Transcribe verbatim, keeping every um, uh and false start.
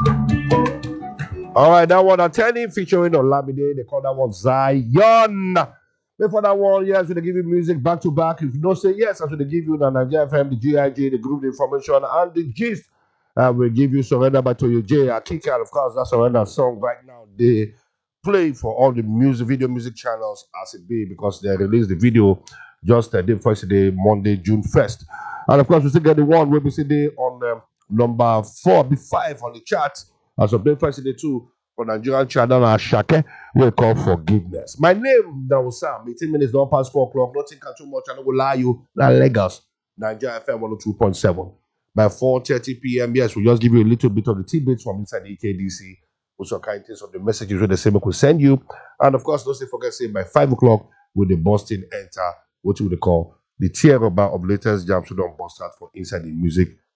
All right, that one Attorney featuring Olamide. They call that one Zion. Before that one, yes, we give you music back to back. If you don't say yes, as we give you the Nigeria F M, the G I J, the group the information, and the gist. Uh, we'll give you Surrender by Toyo J. Akika, of course, that Surrender song right now. They play for all the music, video music channels as it be because they released the video just uh, the first day, Monday, June first. And of course, we still get the one where we see the on um, number four, be five on the chart. As of first day two for Nigerian channel Ashake, we call forgiveness. My name now Sam. eighteen minutes don't past four o'clock. Nothing can too much. I don't go lie you. Now Lagos, Nigeria F M one oh two point seven. By four thirty p.m. Yes, we'll just give you a little bit of the tidbits from inside the E K D C. Also, kind things of the messages where the same could send you. And of course, don't say forget say by five o'clock with the Boston enter, what we call the tier of latest jams we don't bust out for inside the music